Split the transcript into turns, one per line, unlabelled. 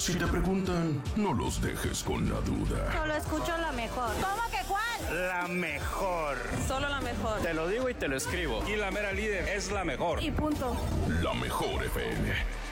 Si te preguntan, no los dejes con la duda.
Solo escucho la mejor.
¿Cómo que cuál?
La mejor.
Solo la mejor.
Te lo digo y te lo escribo.
Y la mera líder es la mejor.
Y punto.
La mejor FM.